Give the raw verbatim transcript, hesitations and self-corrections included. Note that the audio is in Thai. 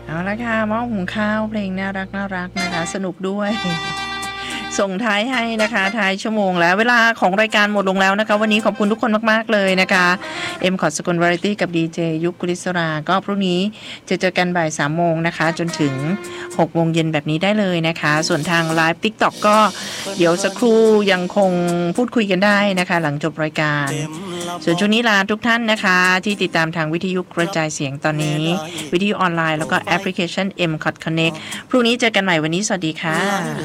เอาละค่ะหม้อหุงข้าวเพลงน่ารักน่ารักนะคะสนุกด้วยส่งท้ายให้นะคะท้ายชั่วโมงแล้วเวลาของรายการหมดลงแล้วนะคะวันนี้ขอบคุณทุกคนมากๆเลยนะคะเอ็มขอสกุลวาไรตี้กับดีเจยุคกุลิศราก็พรุ่งนี้จะเจอกันบ่ายสามโมงนะคะจนถึงหกโมงเย็นแบบนี้ได้เลยนะคะส่วนทางไลฟ์ TikTok ก็เดี๋ยวสักครู่ยังคงพูดคุยกันได้นะคะหลังจบรายการส่วนช่วงนี้ลาทุกท่านนะคะที่ติดตามทางวิทยุกระจายเสียงตอนนี้วิทยุออนไลน์แล้วก็แอปพลิเคชัน เอ็ม คอท Connect พรุ่งนี้เจอกันใหม่วันนี้สวัสดีค่ะ